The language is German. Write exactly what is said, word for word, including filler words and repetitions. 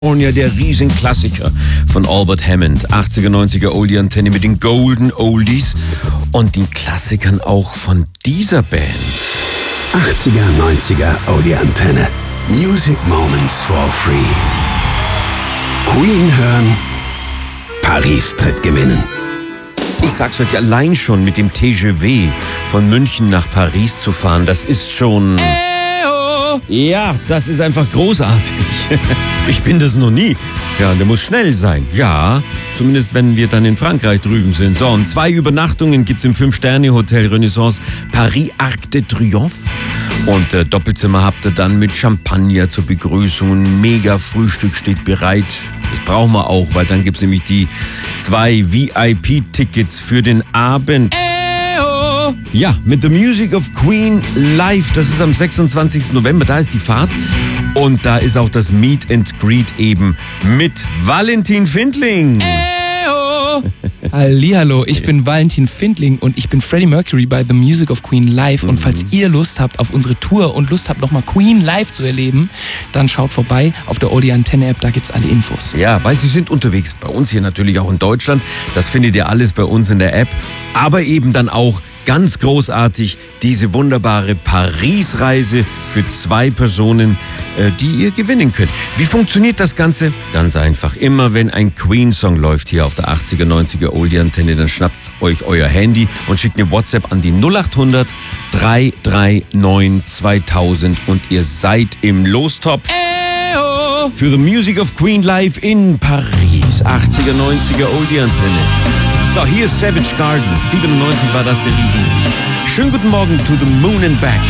Der Riesenklassiker von Albert Hammond. achtziger, neunziger Oldie-Antenne mit den Golden Oldies und den Klassikern auch von dieser Band. achtziger, neunziger Oldie-Antenne. Music Moments for Free. Queen hören, Paris-Trip gewinnen. Ich sag's euch, allein schon mit dem T G V von München nach Paris zu fahren, das ist schon... Ja, das ist einfach großartig. Ich bin das noch nie. Ja, der muss schnell sein. Ja, zumindest wenn wir dann in Frankreich drüben sind. So, und zwei Übernachtungen gibt's im Fünf-Sterne-Hotel Renaissance Paris Arc de Triomphe. Und äh, Doppelzimmer habt ihr dann mit Champagner zur Begrüßung. Ein mega Frühstück steht bereit. Das brauchen wir auch, weil dann gibt's nämlich die zwei V I P-Tickets für den Abend. Ja, mit The Music of Queen live. Das ist am sechsundzwanzigsten November. Da ist die Fahrt. Und da ist auch das Meet and Greet eben mit Valentin Findling. Hallihallo, ich bin Valentin Findling und ich bin Freddie Mercury bei The Music of Queen live. Und falls ihr Lust habt auf unsere Tour und Lust habt, nochmal Queen live zu erleben, dann schaut vorbei auf der Oldie Antenne App, da gibt's alle Infos. Ja, weil sie sind unterwegs bei uns hier natürlich auch in Deutschland. Das findet ihr alles bei uns in der App. Aber eben dann auch ganz großartig diese wunderbare Paris-Reise für zwei Personen, die ihr gewinnen könnt. Wie funktioniert das Ganze? Ganz einfach. Immer wenn ein Queen-Song läuft hier auf der achtziger, neunziger Oldie-Antenne, dann schnappt euch euer Handy und schickt eine WhatsApp an die null acht hundert, drei drei neun, zweitausend und ihr seid im Lostopf für The Music of Queen live in Paris. achtziger, neunziger Oldie-Antenne. So, hier ist Savage Garden. siebenundneunzig war das der Lied. Schönen guten Morgen to the moon and back.